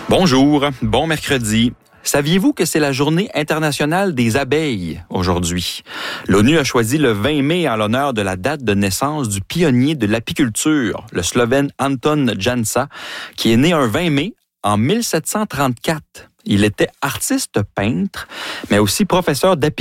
Bonjour, bon mercredi. Saviez-vous que c'est la journée internationale des abeilles aujourd'hui? L'ONU a choisi le 20 mai en l'honneur de la date de naissance du pionnier de l'apiculture, le Slovène Anton Jansa, qui est né un 20 mai en 1734. Il était artiste peintre, mais aussi professeur d'apiculture.